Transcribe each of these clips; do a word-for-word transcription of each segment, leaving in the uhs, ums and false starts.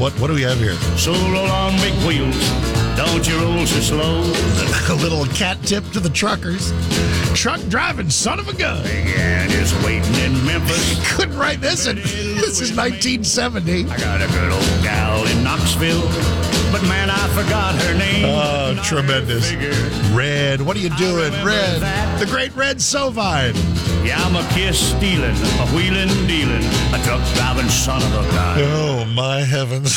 What what do we have here? So roll on big wheels, don't you roll so slow. A little cat tip to the truckers. Truck driving son of a gun. Yeah, just waiting in Memphis. Couldn't write this in. This is nineteen seventy. I got a good old gal in Knoxville, but man, I forgot her name. Oh, tremendous. Red, what are you doing, Red? The great Red Sovine. Yeah, I'm a kiss stealing, a wheeling dealing, a truck driving son of a gun. Oh, my heavens.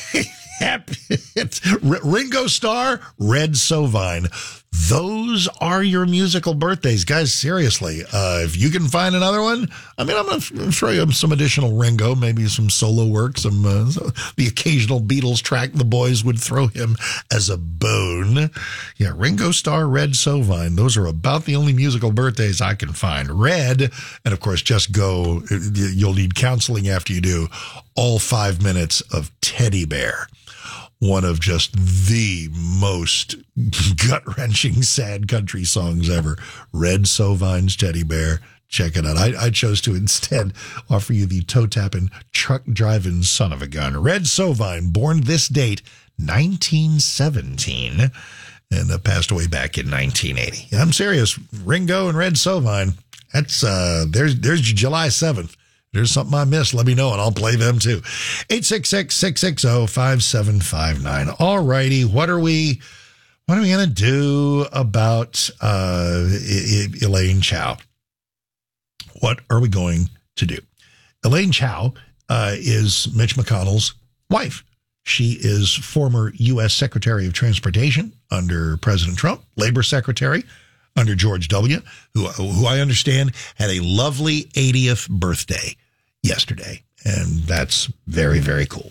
It's Ringo Starr, Red Sovine. Those are your musical birthdays. Guys, seriously, uh, if you can find another one, I mean, I'm going to throw you some additional Ringo, maybe some solo work, some uh, the occasional Beatles track the boys would throw him as a bone. Yeah, Ringo Starr, Red Sovine. Those are about the only musical birthdays I can find. Red, and of course, just go, you'll need counseling after you do, all five minutes of Teddy Bear. One of just the most gut-wrenching, sad country songs ever. Red Sovine's Teddy Bear. Check it out. I, I chose to instead offer you the toe-tapping, truck-driving son of a gun. Red Sovine, born this date, nineteen seventeen, and uh, passed away back in nineteen eighty. I'm serious. Ringo and Red Sovine. That's, uh, there's, there's July seventh. There's something I missed, let me know, and I'll play them too. eight six six, six six zero, five seven five nine. All righty, what are we, what are we going to do about uh, Elaine Chao? What are we going to do? Elaine Chao uh, is Mitch McConnell's wife. She is former U S Secretary of Transportation under President Trump, Labor Secretary under George W., who, who I understand had a lovely eightieth birthday yesterday. And that's very, very cool.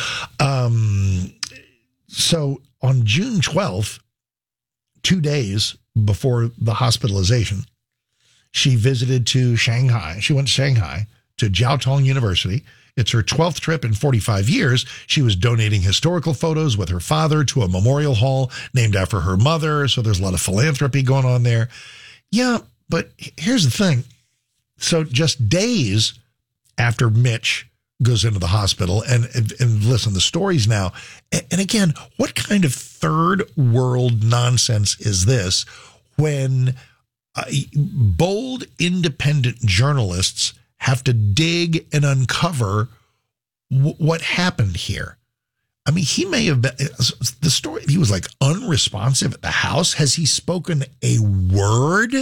Um, so on June twelfth, two days before the hospitalization, she visited to Shanghai. She went to Shanghai to Jiao Tong University. It's her twelfth trip in forty-five years. She was donating historical photos with her father to a memorial hall named after her mother. So there's a lot of philanthropy going on there. Yeah, but here's the thing. So just days after Mitch goes into the hospital, and, and, and listen, the stories now, and, and again, what kind of third world nonsense is this when uh, bold independent journalists have to dig and uncover w- what happened here? I mean, he may have been, the story, he was like unresponsive at the house. Has he spoken a word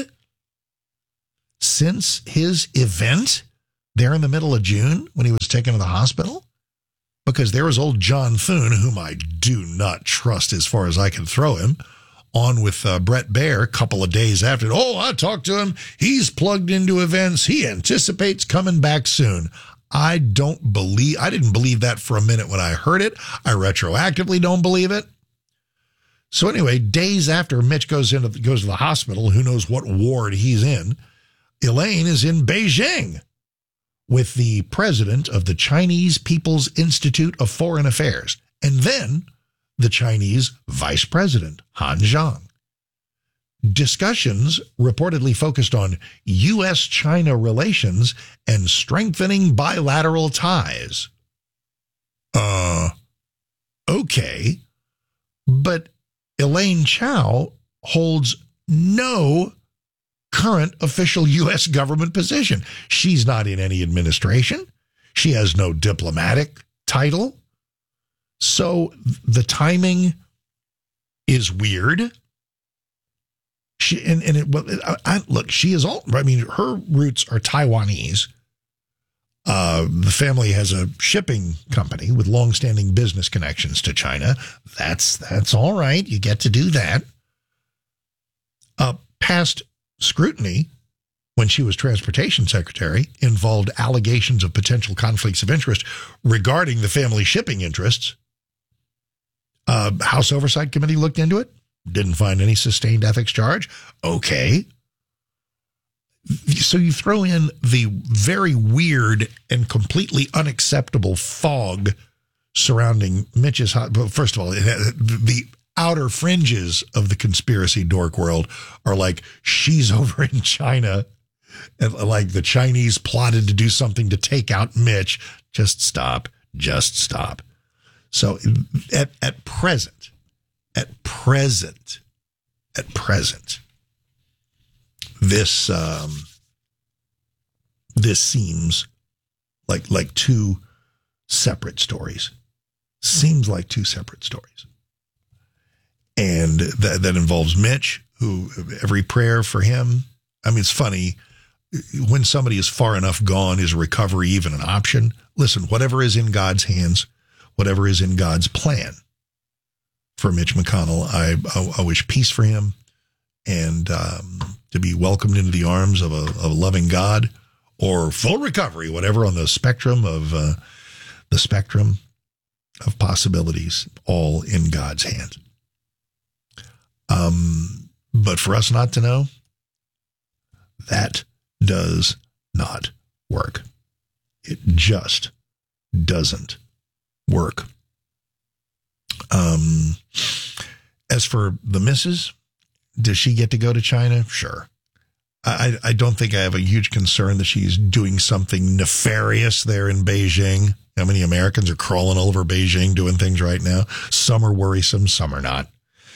since his event there in the middle of June when he was taken to the hospital? Because there was old John Thune, whom I do not trust as far as I can throw him, on with uh, Brett Baer a couple of days after. Oh, I talked to him. He's plugged into events. He anticipates coming back soon. I don't believe, I didn't believe that for a minute when I heard it. I retroactively don't believe it. So anyway, days after Mitch goes into goes to the hospital, who knows what ward he's in, Elaine is in Beijing with the president of the Chinese People's Institute of Foreign Affairs, and then the Chinese vice president, Han Zhang. Discussions reportedly focused on U S China relations and strengthening bilateral ties. Uh, okay. But Elaine Chao holds no current official U S government position. She's not in any administration. She has no diplomatic title. So the timing is weird. She and, and it, well, I, I, look, she is all, I mean, her roots are Taiwanese. Uh, the family has a shipping company with longstanding business connections to China. That's, that's all right. You get to do that. Uh, past scrutiny, when she was transportation secretary, involved allegations of potential conflicts of interest regarding the family shipping interests. Uh, House Oversight Committee looked into it. Didn't find any sustained ethics charge. Okay. So you throw in the very weird and completely unacceptable fog surrounding Mitch's, first of all, the outer fringes of the conspiracy dork world are like, she's over in China, and like the Chinese plotted to do something to take out Mitch. Just stop. Just stop. So at, at present, at present, at present, this um, this seems like like two separate stories. Seems like two separate stories. And that, that involves Mitch, who every prayer for him, I mean, it's funny, when somebody is far enough gone, is recovery even an option? Listen, whatever is in God's hands, whatever is in God's plan for Mitch McConnell, I, I, I wish peace for him and um, to be welcomed into the arms of a, of a loving God, or full recovery, whatever on the spectrum of uh, the spectrum of possibilities, all in God's hands. Um, but for us not to know, that does not work. It just doesn't work. Um, as for the missus, does she get to go to China? Sure. I, I don't think I have a huge concern that she's doing something nefarious there in Beijing. How many Americans are crawling all over Beijing doing things right now? Some are worrisome, some are not.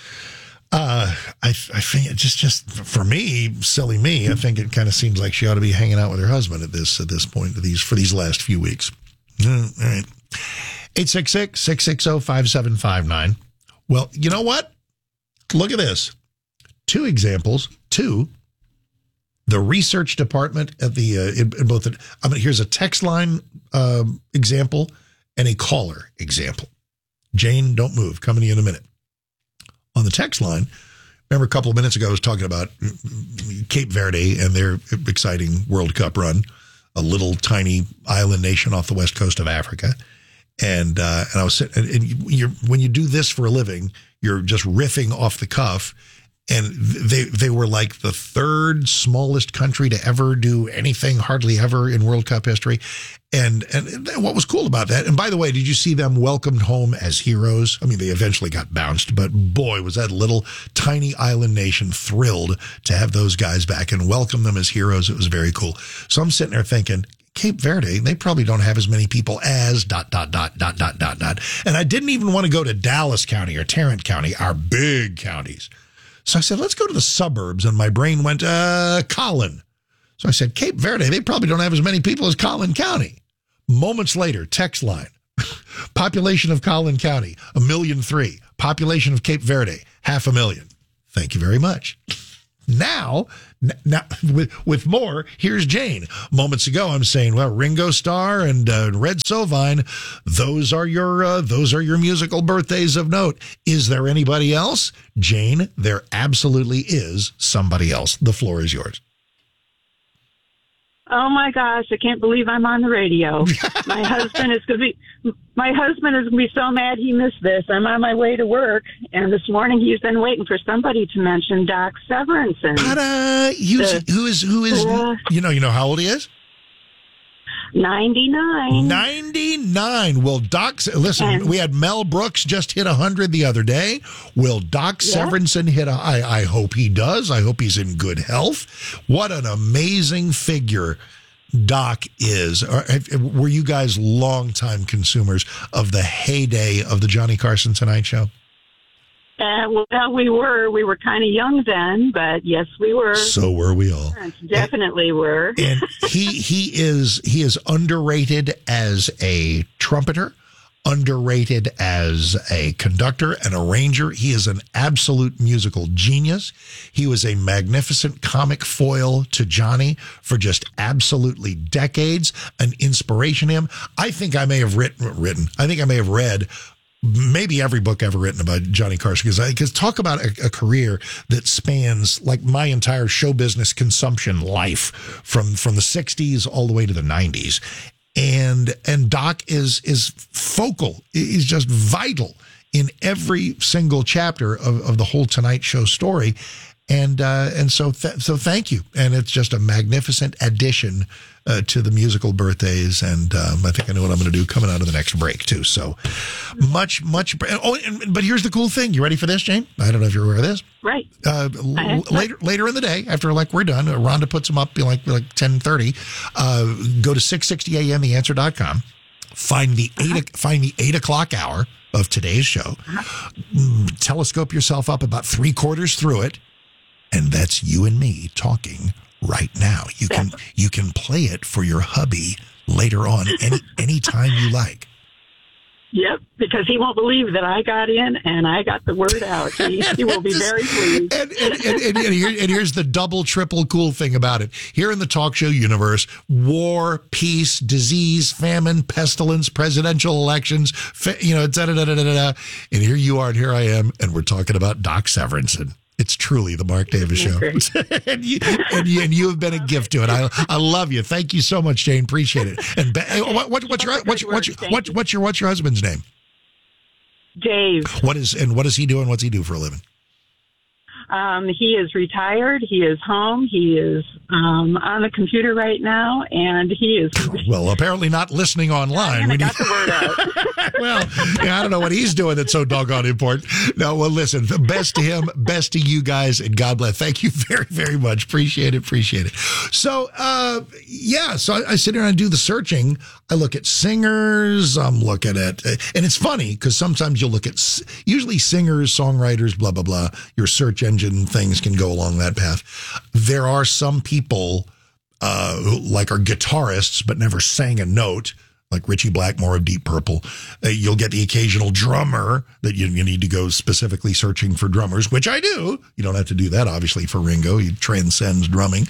Uh, I, I think it just, just for me, silly me, I think it kind of seems like she ought to be hanging out with her husband at this, at this point, these, for these last few weeks. Mm, all right. eight six six, six six zero, five seven five nine. Well, you know what? Look at this. Two examples, two. The research department at the, uh, in, in both, the, I mean, here's a text line um, example and a caller example. Jane, don't move. Coming to you in a minute. On the text line, remember a couple of minutes ago, I was talking about Cape Verde and their exciting World Cup run, a little tiny island nation off the west coast of Africa. And uh, and I was sitting, and, and you're, when you do this for a living, you're just riffing off the cuff. And they they were like the third smallest country to ever do anything, hardly ever in World Cup history. And and what was cool about that, and by the way, did you see them welcomed home as heroes? I mean, they eventually got bounced, but boy, was that little tiny island nation thrilled to have those guys back and welcome them as heroes. It was very cool. So I'm sitting there thinking, Cape Verde, they probably don't have as many people as dot, dot, dot, dot, dot, dot, dot. And I didn't even want to go to Dallas County or Tarrant County, our big counties. So I said, let's go to the suburbs. And my brain went, uh, Collin. So I said, Cape Verde, they probably don't have as many people as Collin County. Moments later, text line. Population of Collin County, a million three. Population of Cape Verde, half a million. Thank you very much. Now, now with, with more, here's Jane. Moments ago, I'm saying, well, Ringo Starr and uh, Red Sovine, those are your uh, those are your musical birthdays of note. Is there anybody else? Jane, there absolutely is somebody else. The floor is yours. Oh my gosh, I can't believe I'm on the radio. My husband is going to be my husband is going to be so mad he missed this. I'm on my way to work, and this morning he's been waiting for somebody to mention Doc Severinsen. Ta-da! The, who is who is uh, you know you know how old he is? ninety-nine. ninety-nine. Will Doc, listen, and, we had Mel Brooks just hit one hundred the other day. Will Doc yeah. Severinsen hit a, I, I hope he does. I hope he's in good health. What an amazing figure Doc is. Were you guys longtime consumers of the heyday of the Johnny Carson Tonight Show? Uh, well, we were. We were kind of young then, but yes, we were. So were we all. Definitely and, were. And he he is he is underrated as a trumpeter, underrated as a conductor, an arranger. He is an absolute musical genius. He was a magnificent comic foil to Johnny for just absolutely decades, an inspiration to him. I think I may have written, written I think I may have read maybe every book ever written about Johnny Carson, because because talk about a, a career that spans like my entire show business consumption life from from the sixties all the way to the nineties. And and Doc is is focal. He's just vital in every single chapter of, of the whole Tonight Show story. And uh, and so th- so thank you. And it's just a magnificent addition uh, to the musical birthdays. And um, I think I know what I'm going to do coming out of the next break, too. So much, much. Oh, and, but here's the cool thing. You ready for this, Jane? I don't know if you're aware of this. Right. Uh, l- later later in the day, after like we're done, Rhonda puts them up like like ten thirty. Uh, go to six sixty a m the answer dot com. Find the eight find the eight o'clock hour of today's show. Telescope yourself up about three quarters through it, and that's you and me talking right now. You can you can play it for your hubby later on, any any time you like. Yep, because he won't believe that I got in and I got the word out. He, he will be very pleased. And, and, and, and, and, here, and here's the double, triple cool thing about it. Here in the talk show universe, war, peace, disease, famine, pestilence, presidential elections, fa- you know, da da da da da da. And here you are, and here I am, and we're talking about Doc Severinsen. It's truly the Mark Davis Show. and, you, and, you, and you have been a gift to it. I I love you. Thank you so much, Jane. Appreciate it. And Be- what, what, what's your what's, what's, your, what, what's your what's your husband's name? Dave. What is and what is he doing? What's he do for a living? Um, he is retired. He is home. He is um, on the computer right now, and he is. Well, apparently not listening online. I got the word out. Well, yeah, I don't know what he's doing that's so doggone important. No, well, listen, best to him, best to you guys, and God bless. Thank you very, very much. Appreciate it, appreciate it. So, uh, yeah, so I, I sit here and I do the searching. I look at singers. I'm looking at, and it's funny because sometimes you'll look at, usually singers, songwriters, blah, blah, blah. Your search engine things can go along that path. There are some people uh, who like are guitarists but never sang a note, like Richie Blackmore of Deep Purple. Uh, you'll get the occasional drummer that you, you need to go specifically searching for drummers, which I do. You don't have to do that, obviously, for Ringo. He transcends drumming.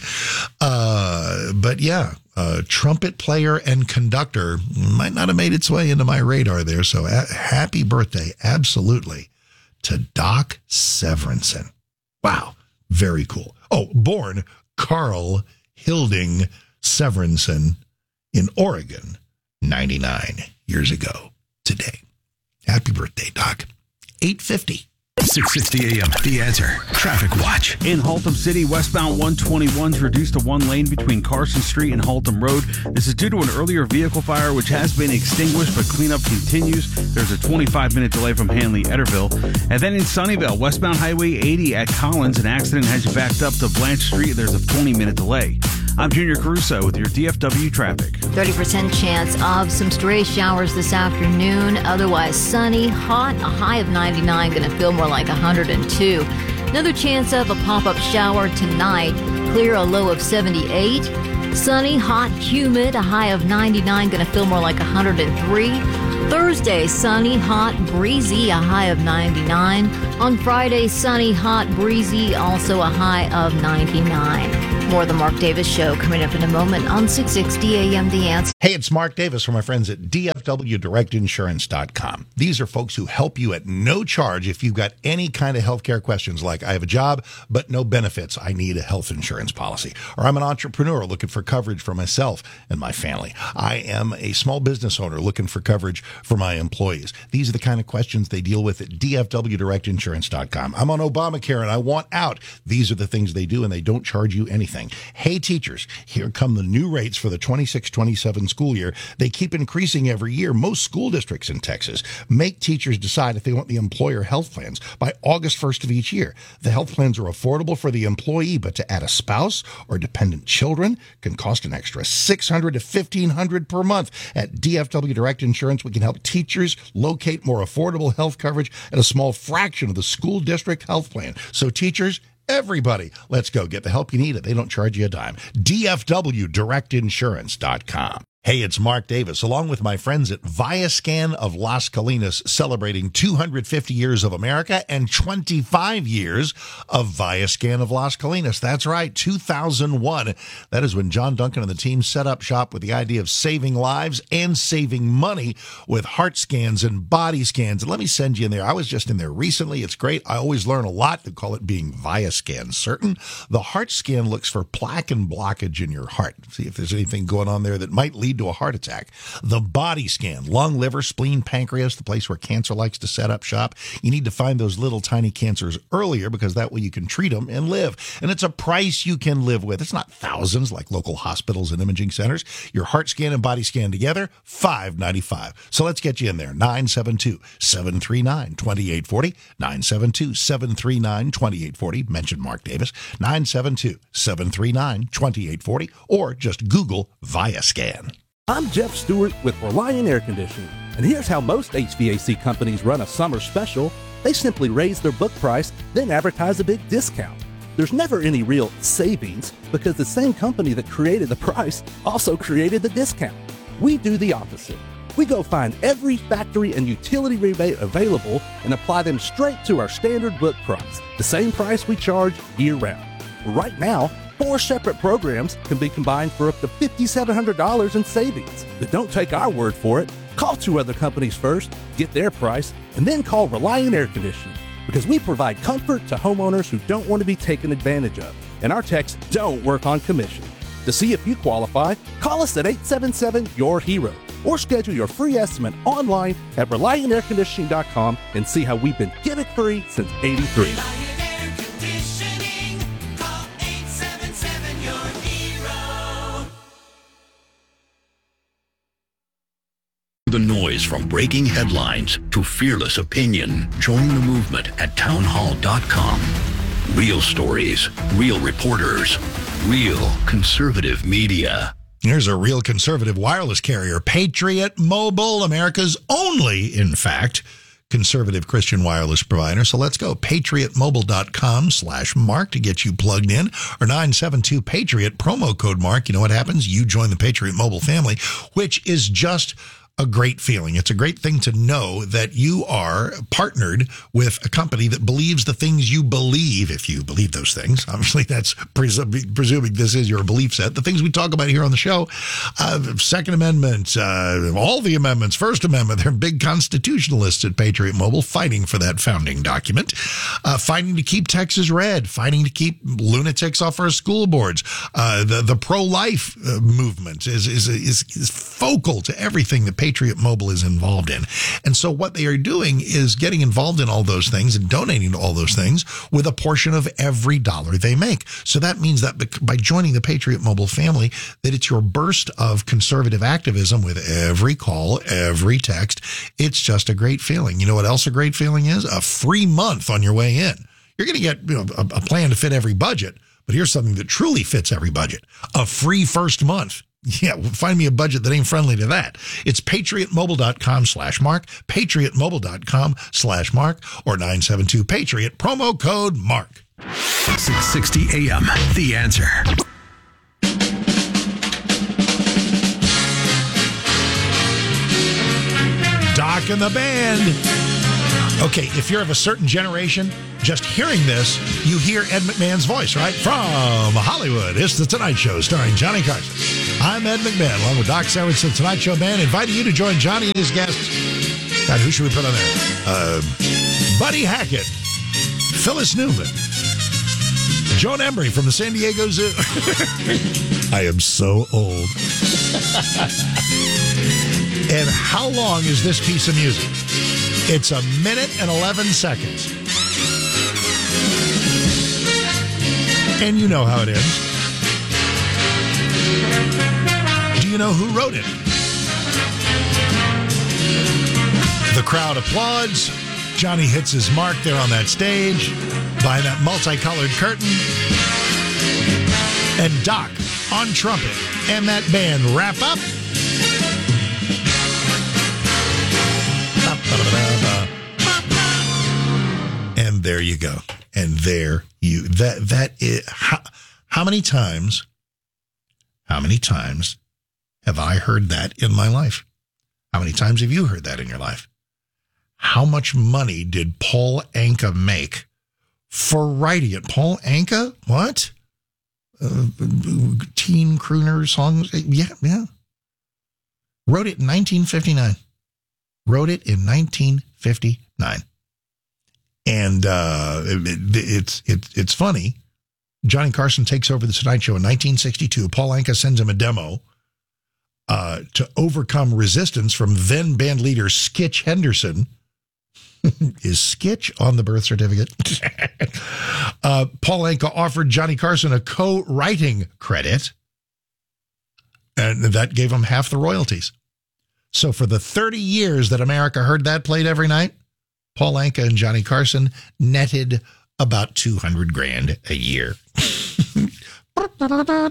Uh, but yeah, uh, trumpet player and conductor might not have made its way into my radar there. So uh, happy birthday, absolutely, to Doc Severinsen. Wow, very cool. Oh, born Carl Hilding Severinsen in Oregon, ninety-nine years ago today. Happy birthday, Doc. eight fifty. six sixty a.m. The Answer. Traffic Watch. In Haltom City, westbound one twenty-one is reduced to one lane between Carson Street and Haltom Road. This is due to an earlier vehicle fire, which has been extinguished, but cleanup continues. There's a twenty-five minute delay from Hanley-Etterville. And then in Sunnyvale, westbound Highway eighty at Collins, an accident has you backed up to Blanche Street. There's a twenty minute delay. I'm Junior Caruso with your D F W traffic. thirty percent chance of some stray showers this afternoon. Otherwise sunny, hot, a high of ninety-nine, going to feel more like one hundred two. Another chance of a pop-up shower tonight. Clear, a low of seventy-eight. Sunny, hot, humid, a high of ninety-nine, going to feel more like one hundred three. Thursday, sunny, hot, breezy, a high of ninety-nine. On Friday, sunny, hot, breezy, also a high of ninety-nine. More of the Mark Davis Show coming up in a moment on six sixty A M The Answer. Hey, it's Mark Davis from my friends at D F W Direct Insurance dot com. These are folks who help you at no charge if you've got any kind of healthcare questions like, I have a job, but no benefits. I need a health insurance policy. Or I'm an entrepreneur looking for coverage for myself and my family. I am a small business owner looking for coverage for my employees. These are the kind of questions they deal with at D F W Direct Insurance dot com. I'm on Obamacare and I want out. These are the things they do, and they don't charge you anything. Hey, teachers, here come the new rates for the twenty-six twenty-seven school year. They keep increasing every year. Most school districts in Texas make teachers decide if they want the employer health plans by August first of each year. The health plans are affordable for the employee, but to add a spouse or dependent children can cost an extra six hundred dollars to fifteen hundred dollars per month. At D F W Direct Insurance, we can help teachers locate more affordable health coverage at a small fraction of the school district health plan. So teachers, everybody, let's go get the help you need. They don't charge you a dime. D F W Direct Insurance dot com. Hey, it's Mark Davis, along with my friends at Viascan of Las Colinas, celebrating two hundred fifty years of America and twenty-five years of Viascan of Las Colinas. That's right, two thousand one. That is when John Duncan and the team set up shop with the idea of saving lives and saving money with heart scans and body scans. And let me send you in there. I was just in there recently. It's great. I always learn a lot. They call it being Viascan certain. The heart scan looks for plaque and blockage in your heart. See if there's anything going on there that might lead to a heart attack. The body scan, lung, liver, spleen, pancreas, the place where cancer likes to set up shop. You need to find those little tiny cancers earlier because that way you can treat them and live. And it's a price you can live with. It's not thousands like local hospitals and imaging centers. Your heart scan and body scan together, five ninety-five. So let's get you in there. nine seven two, seven three nine, two eight four zero. nine seven two, seven three nine, two eight four zero. Mention Mark Davis. nine seven two, seven three nine, two eight four zero. Or just Google Viascan. I'm Jeff Stewart with Reliant Air Conditioning, and here's how most H V A C companies run a summer special. They simply raise their book price, then advertise a big discount. There's never any real savings because the same company that created the price also created the discount. We do the opposite. We go find every factory and utility rebate available and apply them straight to our standard book price, the same price we charge year-round. Right now, four separate programs can be combined for up to five thousand seven hundred dollars in savings. But don't take our word for it. Call two other companies first, get their price, and then call Reliant Air Conditioning, because we provide comfort to homeowners who don't want to be taken advantage of, and our techs don't work on commission. To see if you qualify, call us at eight seven seven, Y O U R HERO, or schedule your free estimate online at reliant air conditioning dot com and see how we've been gimmick-free since eighty-three. The noise from breaking headlines to fearless opinion. Join the movement at town hall dot com. Real stories, real reporters, real conservative media. Here's a real conservative wireless carrier, Patriot Mobile, America's only, in fact, conservative Christian wireless provider. So let's go. patriot mobile dot com slash mark to get you plugged in, or nine seven two Patriot, promo code Mark. You know what happens? You join the Patriot Mobile family, which is just a great feeling. It's a great thing to know that you are partnered with a company that believes the things you believe, if you believe those things. Obviously, that's presu- presuming this is your belief set. The things we talk about here on the show, uh, Second Amendment, uh, all the amendments, First Amendment, they're big constitutionalists at Patriot Mobile, fighting for that founding document, uh, fighting to keep Texas red, fighting to keep lunatics off our school boards. Uh, the, the pro-life uh, movement is, is, is, is focal to everything that Patriot Mobile is involved in. And so what they are doing is getting involved in all those things and donating to all those things with a portion of every dollar they make. So that means that by joining the Patriot Mobile family, that it's your burst of conservative activism with every call, every text. It's just a great feeling. You know what else a great feeling is? A free month on your way in. You're going to get, you know, a, a plan to fit every budget, but here's something that truly fits every budget. A free first month. Yeah, find me a budget that ain't friendly to that. It's patriot mobile dot com slash mark, patriot mobile dot com slash mark, or nine seven two Patriot, promo code Mark. six sixty A M, The Answer. Doc and the band. Okay, if you're of a certain generation, just hearing this, you hear Ed McMahon's voice, right? From Hollywood, it's The Tonight Show starring Johnny Carson. I'm Ed McMahon, along with Doc Severin's The Tonight Show Band, inviting you to join Johnny and his guests. God, who should we put on there? Uh, Buddy Hackett, Phyllis Newman, Joan Embry from the San Diego Zoo. I am so old. And how long is this piece of music? It's a minute and eleven seconds. And you know how it ends. Do you know who wrote it? The crowd applauds. Johnny hits his mark there on that stage, behind that multicolored curtain. And Doc on trumpet and that band wrap up. And there you go. And there you, that, that is, how, how many times, how many times have I heard that in my life? How many times have you heard that in your life? How much money did Paul Anka make for writing it? Paul Anka? What? Uh, teen crooner songs? Yeah, yeah. Wrote it in nineteen fifty-nine. Wrote it in nineteen fifty-nine. And uh, it, it's it's it's funny. Johnny Carson takes over the Tonight Show in nineteen sixty-two. Paul Anka sends him a demo uh, to overcome resistance from then band leader Skitch Henderson. Is Skitch on the birth certificate? uh, Paul Anka offered Johnny Carson a co-writing credit, and that gave him half the royalties. So for the thirty years that America heard that played every night, Paul Anka and Johnny Carson netted about two hundred grand a year.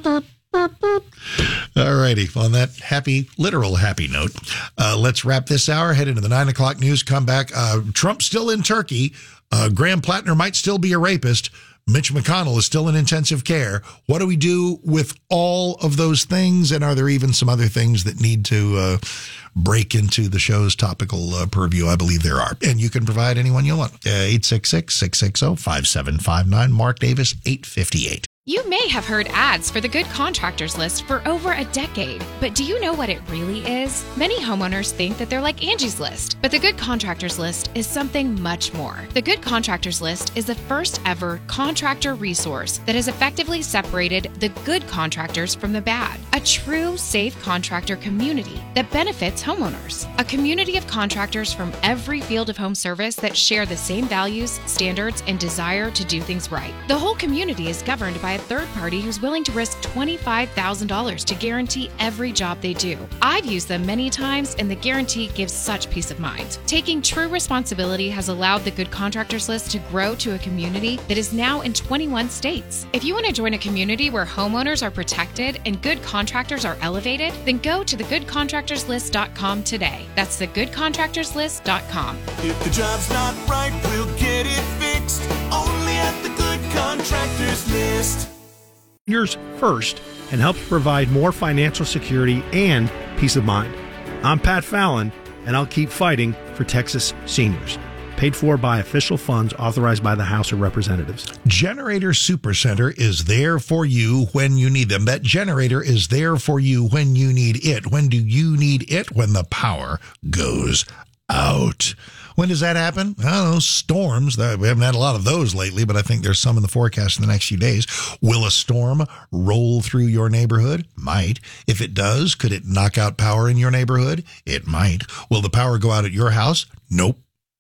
All righty. On that happy, literal happy note, uh, let's wrap this hour, head into the nine o'clock news, come back. Uh, Trump's still in Turkey. Uh, Graham Plattner might still be a rapist. Mitch McConnell is still in intensive care. What do we do with all of those things? And are there even some other things that need to uh, break into the show's topical uh, purview? I believe there are. And you can provide anyone you want. Uh, eight six six, six six zero, five seven five nine. Mark Davis, eight fifty-eight. You may have heard ads for the Good Contractors List for over a decade, but do you know what it really is? Many homeowners think that they're like Angie's List, but the Good Contractors List is something much more. The Good Contractors List is the first ever contractor resource that has effectively separated the good contractors from the bad. A true safe contractor community that benefits homeowners. A community of contractors from every field of home service that share the same values, standards, and desire to do things right. The whole community is governed by a third party who's willing to risk twenty-five thousand dollars to guarantee every job they do. I've used them many times, and the guarantee gives such peace of mind. Taking true responsibility has allowed the Good Contractors List to grow to a community that is now in twenty-one states. If you want to join a community where homeowners are protected and good contractors are elevated, then go to the good contractors list dot com today. That's the good contractors list dot com. If the job's not right, we'll get it fixed. Only at the Good Contractors List. Seniors first and helps provide more financial security and peace of mind. I'm Pat Fallon, and I'll keep fighting for Texas seniors. Paid for by official funds authorized by the House of Representatives. Generator Supercenter is there for you when you need them. That generator is there for you when you need it. When do you need it? When the power goes out. When does that happen? I don't know, storms. We haven't had a lot of those lately, but I think there's some in the forecast in the next few days. Will a storm roll through your neighborhood? Might. If it does, could it knock out power in your neighborhood? It might. Will the power go out at your house? Nope.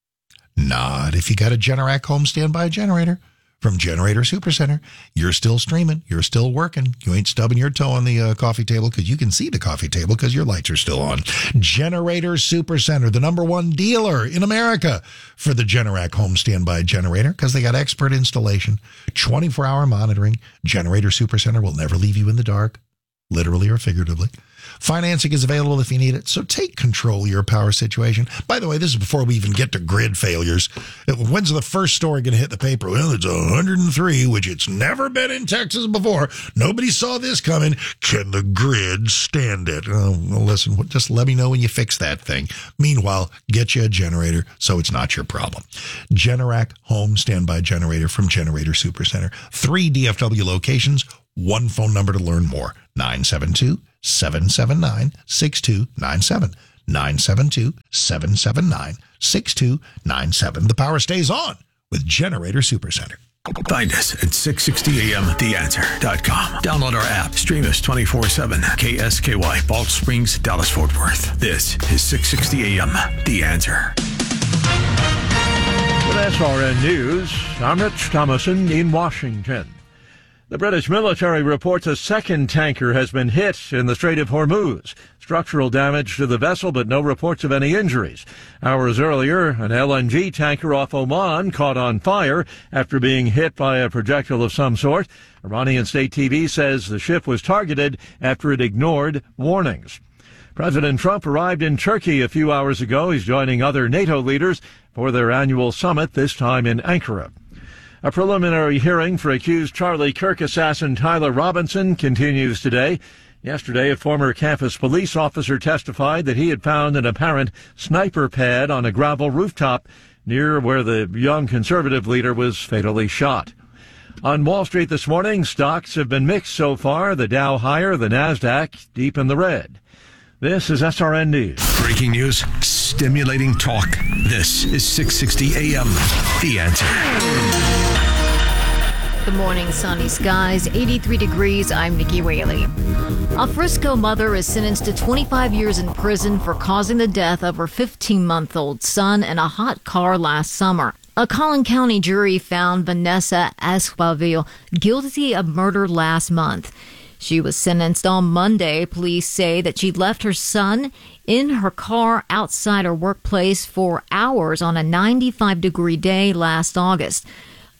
Not if you got a Generac home standby generator from Generator Supercenter. You're still streaming. You're still working. You ain't stubbing your toe on the uh, coffee table because you can see the coffee table because your lights are still on. Generator Supercenter, the number one dealer in America for the Generac home standby generator because they got expert installation, twenty-four hour monitoring. Generator Supercenter will never leave you in the dark, literally or figuratively. Financing is available if you need it, so take control of your power situation. By the way, this is before we even get to grid failures. When's the first story going to hit the paper? Well, it's one hundred three, which it's never been in Texas before. Nobody saw this coming. Can the grid stand it? Oh, well, listen, just let me know when you fix that thing. Meanwhile, get you a generator so it's not your problem. Generac home standby generator from Generator Supercenter. Three D F W locations, one phone number to learn more. nine seven two, seven seven nine, six two nine seven. nine seven two, seven seven nine, six two nine seven. The power stays on with Generator Supercenter. Find us at six sixty a m the answer dot com. Download our app. Stream us twenty-four seven. K S K Y, Balch Springs, Dallas, Fort Worth. This is six sixty a m The Answer. With S R N News, I'm Rich Thomason in Washington. The British military reports a second tanker has been hit in the Strait of Hormuz. Structural damage to the vessel, but no reports of any injuries. Hours earlier, an L N G tanker off Oman caught on fire after being hit by a projectile of some sort. Iranian state T V says the ship was targeted after it ignored warnings. President Trump arrived in Turkey a few hours ago. He's joining other NATO leaders for their annual summit, this time in Ankara. A preliminary hearing for accused Charlie Kirk assassin Tyler Robinson continues today. Yesterday, a former campus police officer testified that he had found an apparent sniper pad on a gravel rooftop near where the young conservative leader was fatally shot. On Wall Street this morning, stocks have been mixed so far. The Dow higher, the Nasdaq deep in the red. This is S R N News. Breaking news, stimulating talk. This is six sixty a m The Answer. Good morning, sunny skies, eighty-three degrees. I'm Nikki Whaley. A Frisco mother is sentenced to twenty-five years in prison for causing the death of her fifteen-month-old son in a hot car last summer. A Collin County jury found Vanessa Esquivel guilty of murder last month. She was sentenced on Monday. Police say that she left her son in her car outside her workplace for hours on a ninety-five degree day last August.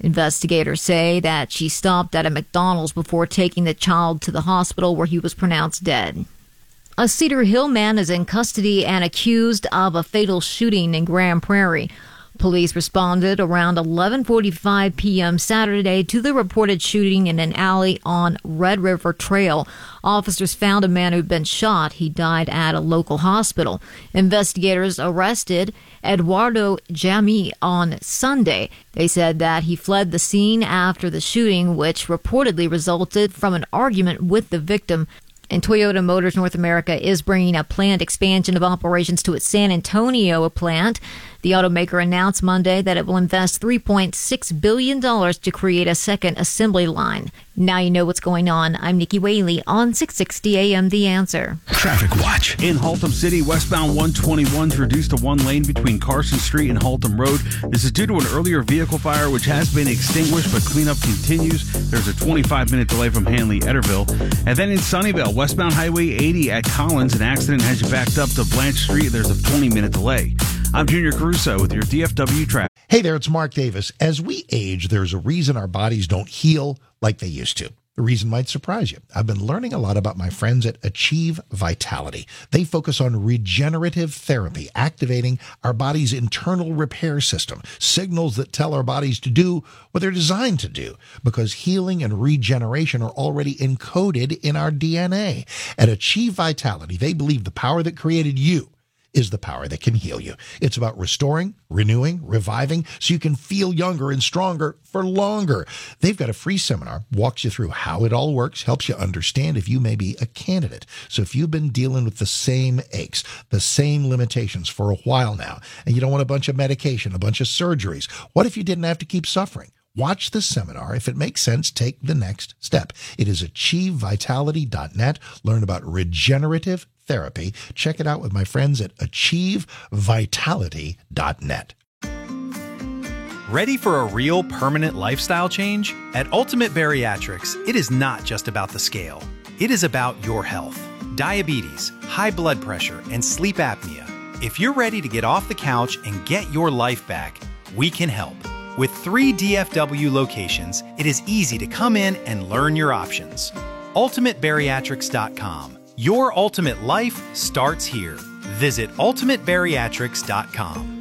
Investigators say that she stopped at a McDonald's before taking the child to the hospital where he was pronounced dead. A Cedar Hill man is in custody and accused of a fatal shooting in Grand Prairie. Police responded around eleven forty-five p.m. Saturday to the reported shooting in an alley on Red River Trail. Officers found a man who'd been shot. He died at a local hospital. Investigators arrested Eduardo Jami on Sunday. They said that he fled the scene after the shooting, which reportedly resulted from an argument with the victim. And Toyota Motors North America is bringing a planned expansion of operations to its San Antonio plant. The automaker announced Monday that it will invest three point six billion dollars to create a second assembly line. Now you know what's going on. I'm Nikki Whaley on six sixty A M The Answer. Traffic Watch. In Haltom City, westbound one twenty-one is reduced to one lane between Carson Street and Haltom Road. This is due to an earlier vehicle fire which has been extinguished, but cleanup continues. There's a twenty-five minute delay from Hanley Etterville. And then in Sunnyvale, westbound Highway eighty at Collins, an accident has you backed up to Blanche Street. There's a twenty minute delay. I'm Junior Caruso with your D F W traffic. Hey there, it's Mark Davis. As we age, there's a reason our bodies don't heal like they used to. The reason might surprise you. I've been learning a lot about my friends at Achieve Vitality. They focus on regenerative therapy, activating our body's internal repair system, signals that tell our bodies to do what they're designed to do, because healing and regeneration are already encoded in our D N A. At Achieve Vitality, they believe the power that created you is the power that can heal you. It's about restoring, renewing, reviving, so you can feel younger and stronger for longer. They've got a free seminar, walks you through how it all works, helps you understand if you may be a candidate. So if you've been dealing with the same aches, the same limitations for a while now, and you don't want a bunch of medication, a bunch of surgeries, what if you didn't have to keep suffering? Watch the seminar. If it makes sense, take the next step. It is achieve vitality dot net. Learn about regenerative therapy. Check it out with my friends at achieve vitality dot net. Ready for a real permanent lifestyle change? At Ultimate Bariatrics, it is not just about the scale. It is about your health. Diabetes, high blood pressure, and sleep apnea. If you're ready to get off the couch and get your life back, we can help. With three D F W locations, it is easy to come in and learn your options. ultimate bariatrics dot com. Your ultimate life starts here. Visit ultimate bariatrics dot com.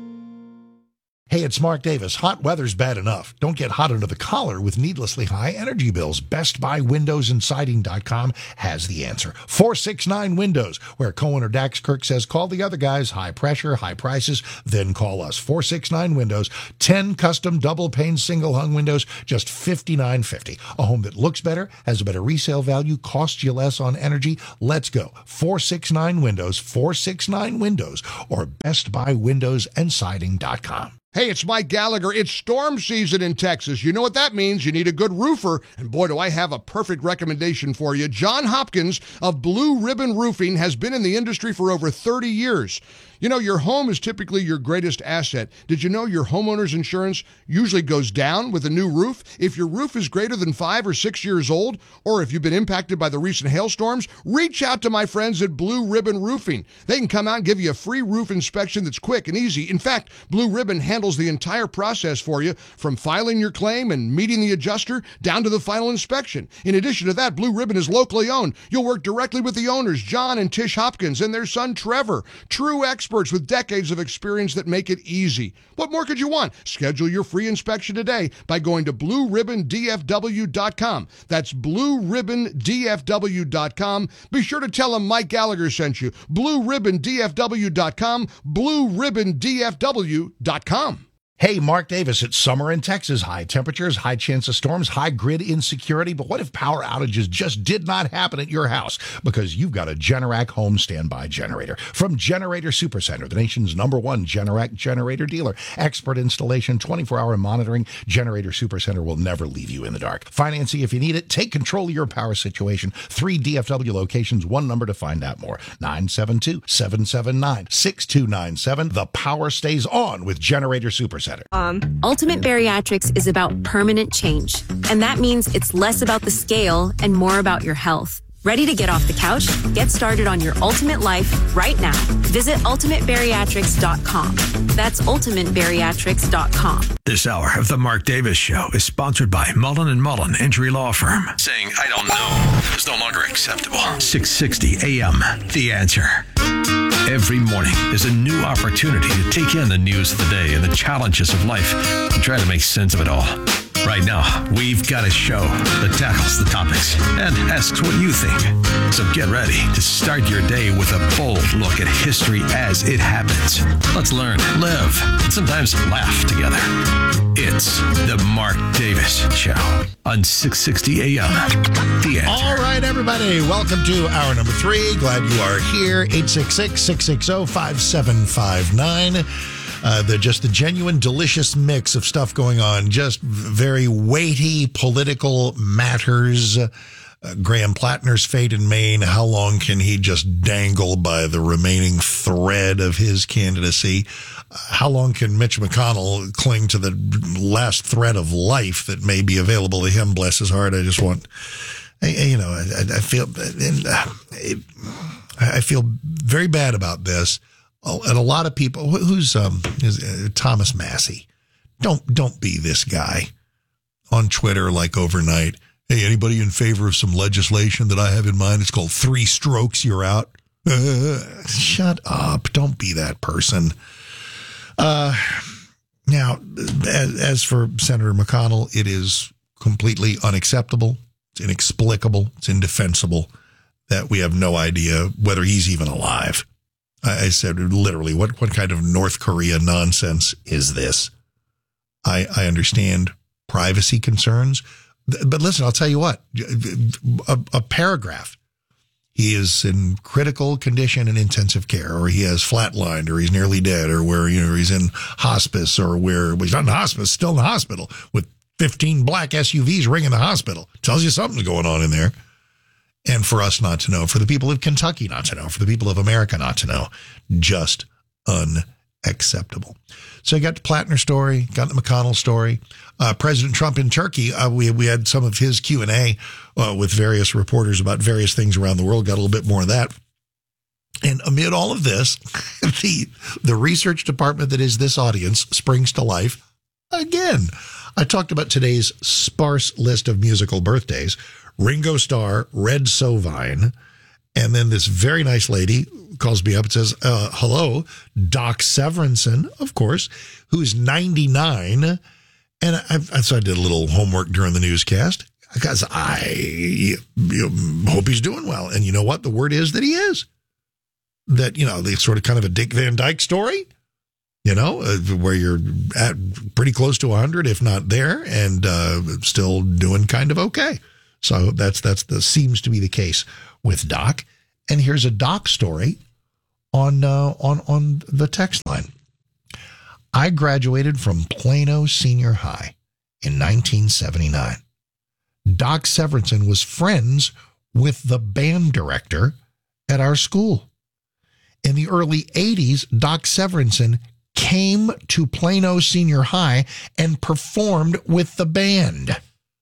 Hey, it's Mark Davis. Hot weather's bad enough. Don't get hot under the collar with needlessly high energy bills. Best Buy Windows and Siding dot com has the answer. four six nine Windows, where Cohen or Dax Kirk says, call the other guys. High pressure, high prices, then call us. four six nine Windows, ten custom double-pane single-hung windows, just fifty-nine fifty. A home that looks better, has a better resale value, costs you less on energy. Let's go. four six nine Windows, four six nine Windows, or Best Buy Windows and Siding dot com. Hey, it's Mike Gallagher. It's storm season in Texas. You know what that means. You need a good roofer. And boy, do I have a perfect recommendation for you. John Hopkins of Blue Ribbon Roofing has been in the industry for over thirty years. You know, your home is typically your greatest asset. Did you know your homeowner's insurance usually goes down with a new roof? If your roof is greater than five or six years old, or if you've been impacted by the recent hailstorms, reach out to my friends at Blue Ribbon Roofing. They can come out and give you a free roof inspection that's quick and easy. In fact, Blue Ribbon handles the entire process for you, from filing your claim and meeting the adjuster down to the final inspection. In addition to that, Blue Ribbon is locally owned. You'll work directly with the owners, John and Tish Hopkins, and their son, Trevor. True experts with decades of experience that make it easy. What more could you want? Schedule your free inspection today by going to blue ribbon d f w dot com. That's blue ribbon d f w dot com. Be sure to tell them Mike Gallagher sent you. blue ribbon d f w dot com, blue ribbon d f w dot com. Hey, Mark Davis, it's summer in Texas. High temperatures, high chance of storms, high grid insecurity. But what if power outages just did not happen at your house? Because you've got a Generac home standby generator. From Generator Supercenter, the nation's number one Generac generator dealer. Expert installation, twenty-four hour monitoring. Generator Supercenter will never leave you in the dark. Financing if you need it. Take control of your power situation. Three D F W locations, one number to find out more. nine seven two, seven seven nine, six two nine seven. The power stays on with Generator Supercenter. Um, Ultimate Bariatrics is about permanent change, and that means it's less about the scale and more about your health. Ready to get off the couch? Get started on your ultimate life right now. Visit ultimate bariatrics dot com. That's ultimate bariatrics dot com. This hour of The Mark Davis Show is sponsored by Mullen and Mullen Injury Law Firm. Saying, I don't know, is no longer acceptable. six sixty A M, The Answer. Every morning is a new opportunity to take in the news of the day and the challenges of life and try to make sense of it all. Right now, we've got a show that tackles the topics and asks what you think. So get ready to start your day with a bold look at history as it happens. Let's learn, live, and sometimes laugh together. It's the Mark Davis Show on six sixty A M. The Answer. All right, everybody. Welcome to hour number three. Glad you are here. eight six six, six six zero, five seven five nine. Uh, the just the genuine, delicious mix of stuff going on. Just very weighty political matters. Uh, Graham Plattner's fate in Maine. How long can he just dangle by the remaining thread of his candidacy? Uh, how long can Mitch McConnell cling to the last thread of life that may be available to him? Bless his heart. I just want, I, you know, I, I feel, I feel very bad about this. Oh, and a lot of people, who's um is uh, Thomas Massey. Don't don't be this guy on Twitter like overnight. Hey, anybody in favor of some legislation that I have in mind? It's called Three Strokes, You're Out. Uh, shut up! Don't be that person. Uh, now, as, as for Senator McConnell, it is completely unacceptable. It's inexplicable. It's indefensible that we have no idea whether he's even alive. I said, literally, what, what kind of North Korea nonsense is this? I, I understand privacy concerns, but listen, I'll tell you what, a, a paragraph. He is in critical condition in intensive care, or he has flatlined, or he's nearly dead, or where, you know, he's in hospice, or where well, he's not in the hospice, still in the hospital with fifteen black S U Vs ringing the hospital. Tells you something's going on in there. And for us not to know, for the people of Kentucky not to know, for the people of America not to know, just unacceptable. So you got the Plattner story, got the McConnell story. Uh, President Trump in Turkey, uh, we we had some of his Q and A uh, with various reporters about various things around the world, got a little bit more of that. And amid all of this, the, the research department that is this audience springs to life again. I talked about today's sparse list of musical birthdays. Ringo Starr, Red Sovine, and then this very nice lady calls me up and says, uh, hello, Doc Severinsen, of course, who's ninety-nine. And I, I, so I did a little homework during the newscast because I you know, hope he's doing well. And you know what? The word is that he is. That, you know, the sort of kind of a Dick Van Dyke story, you know, uh, where you're at pretty close to one hundred, if not there, and uh, still doing kind of okay. So that's that's the seems to be the case with Doc. And here's a Doc story on uh, on on the text line. I graduated from Plano Senior High in nineteen seventy-nine. Doc Severinsen was friends with the band director at our school. In the early eighties, Doc Severinsen came to Plano Senior High and performed with the band.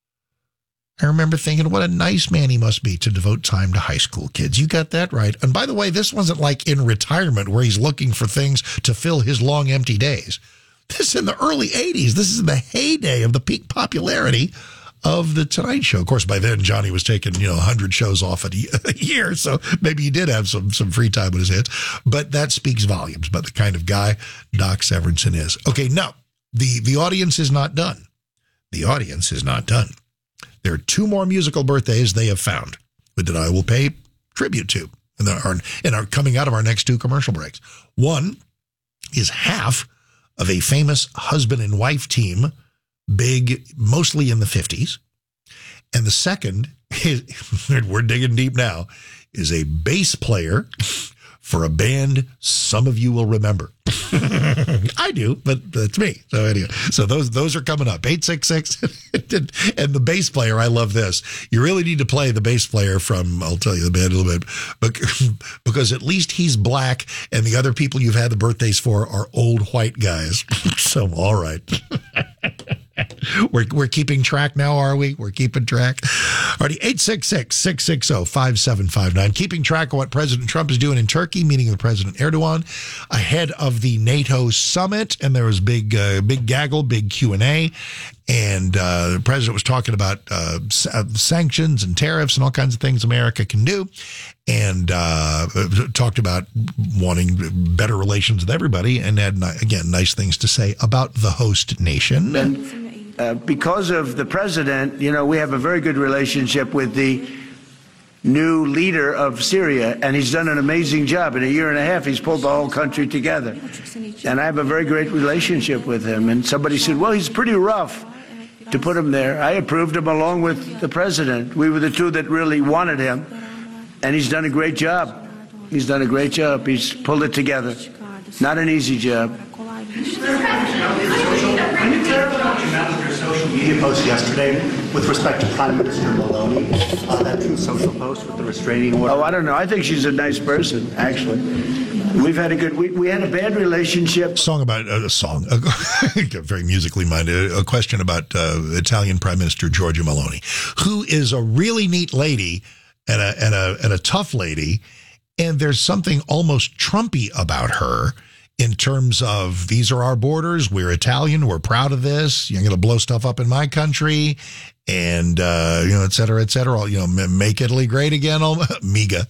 I remember thinking, what a nice man he must be to devote time to high school kids. You got that right. And by the way, this wasn't like in retirement where he's looking for things to fill his long, empty days. This is in the early eighties. This is the heyday of the peak popularity of The Tonight Show. Of course, by then, Johnny was taking, you know, one hundred shows off a year, so maybe he did have some, some free time with his hits. But that speaks volumes about the kind of guy Doc Severinsen is. Okay, now, the, the audience is not done. The audience is not done. There are two more musical birthdays they have found that I will pay tribute to and are, and are coming out of our next two commercial breaks. One is half of a famous husband and wife team, big mostly in the fifties. And the second, is, we're digging deep now, is a bass player for a band some of you will remember. I do, but that's me. So anyway, so those those are coming up. eight six six And the bass player, I love this. You really need to play the bass player from, I'll tell you the band a little bit, because at least he's black and the other people you've had the birthdays for are old white guys. So, all right. We're we're keeping track now, are we? We're keeping track. Alrighty, eight six six, six six zero, five seven five nine. Keeping track of what President Trump is doing in Turkey, meeting with President Erdogan ahead of the NATO summit, and there was big uh, big gaggle, big Q and A, and uh, the president was talking about uh, sanctions and tariffs and all kinds of things America can do, and uh, talked about wanting better relations with everybody, and had, again, nice things to say about the host nation. And uh, because of the president, you know, we have a very good relationship with the new leader of Syria, and he's done an amazing job. In a year and a half, he's pulled the whole country together. And I have a very great relationship with him. And somebody said, well, he's pretty rough to put him there. I approved him along with the president. We were the two that really wanted him. And he's done a great job. He's done a great job. He's pulled it together. Not an easy job. Can you clarify what you meant with your social media post yesterday with respect to Prime Minister Maloney? Uh, that true social post with the restraining order? Oh, I don't know. I think she's a nice person, actually. We've had a good, we, we had a bad relationship. Song about, uh, a song, a, very musically minded, a question about uh, Italian Prime Minister Giorgia Meloni, who is a really neat lady and a, and a, and a tough lady. And there's something almost Trumpy about her in terms of, these are our borders, we're Italian, we're proud of this, you're going to blow stuff up in my country, and, uh, you know, et cetera, et cetera, you know, make Italy great again, Miga.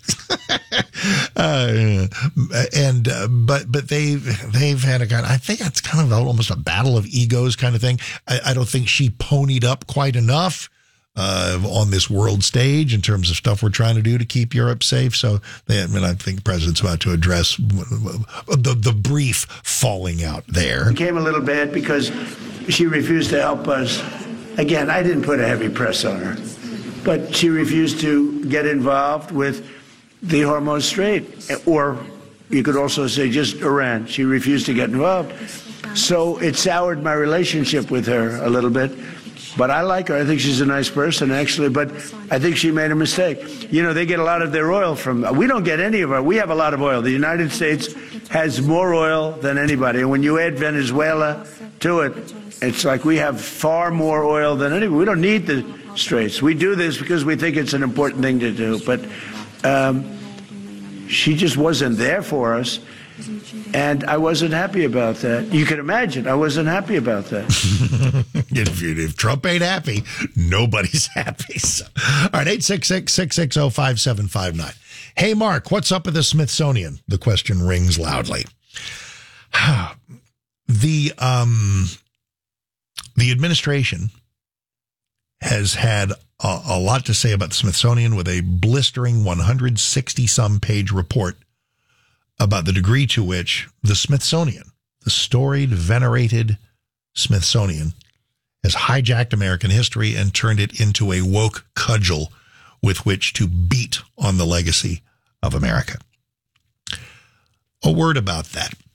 uh, and, uh, but, but they've, they've had a kind of, I think it's kind of almost a battle of egos kind of thing. I, I don't think she ponied up quite enough Uh, on this world stage in terms of stuff we're trying to do to keep Europe safe. So they, I mean, I think the president's about to address the, the brief falling out there. It came a little bad because she refused to help us. Again, I didn't put a heavy press on her, but she refused to get involved with the Hormuz Strait, or you could also say just Iran. She refused to get involved. So it soured my relationship with her a little bit. But I like her. I think she's a nice person, actually. But I think she made a mistake. You know, they get a lot of their oil from, we don't get any of our, we have a lot of oil. The United States has more oil than anybody. And when you add Venezuela to it, it's like we have far more oil than anybody. We don't need the straits. We do this because we think it's an important thing to do. But um, she just wasn't there for us. And I wasn't happy about that. You can imagine, I wasn't happy about that. if, if Trump ain't happy, nobody's happy. So, all right, eight six six, six six zero, five seven five nine. Hey, Mark, what's up with the Smithsonian? The question rings loudly. the um, the administration has had a, a lot to say about the Smithsonian with a blistering one hundred sixty some page report about the degree to which the Smithsonian, the storied, venerated Smithsonian, has hijacked American history and turned it into a woke cudgel with which to beat on the legacy of America. A word about that.